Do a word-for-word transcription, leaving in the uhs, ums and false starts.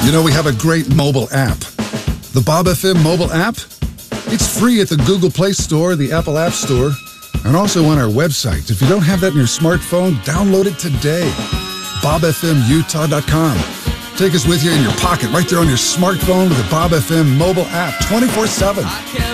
You know, we have a great mobile app. The Bob F M mobile app, it's free at the Google Play Store, the Apple App Store, and also on our website. If you don't have that in your smartphone, download it today. bob f m utah dot com. Take us with you in your pocket, right there on your smartphone with the Bob F M mobile app, twenty-four seven.